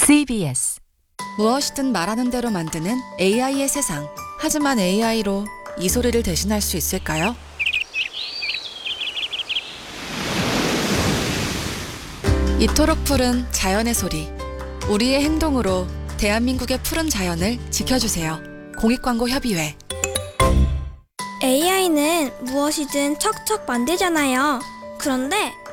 CBS 무엇이든 말하는 대로 만드는 AI의 세상. 하지만 AI로 이 소리를 대신할 수 있을까요? 이토록 푸른 자연의 소리. 우리의 행동으로 대한민국의 푸른 자연을 지켜주세요. 공익광고협의회. AI는 무엇이든 척척 만들잖아요. 그런데